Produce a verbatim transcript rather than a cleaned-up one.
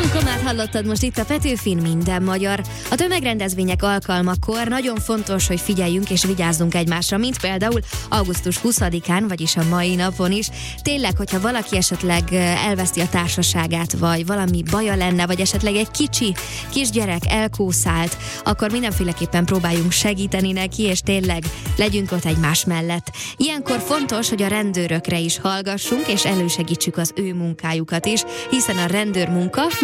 Komát hallottad most itt a Petőfin Minden Magyar. A tömegrendezvények alkalmakor nagyon fontos, hogy figyeljünk és vigyázzunk egymásra, mint például augusztus huszadikán, vagyis a mai napon is. Tényleg, hogyha valaki esetleg elveszti a társaságát, vagy valami baja lenne, vagy esetleg egy kicsi kisgyerek elkószált, akkor mindenféleképpen próbáljunk segíteni neki, és tényleg legyünk ott egymás mellett. Ilyenkor fontos, hogy a rendőrökre is hallgassunk, és elősegítsük az ő munkájukat is, hiszen a rendőrmunka